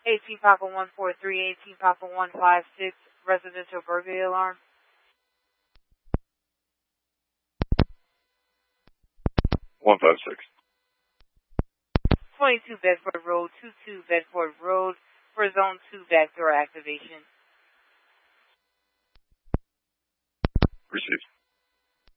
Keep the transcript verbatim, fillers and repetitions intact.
eighteen Papa one four three, eighteen Papa one five six, residential burglary alarm. one five six. twenty-two Bedford Road, twenty-two Bedford Road, for Zone two backdoor activation. Received.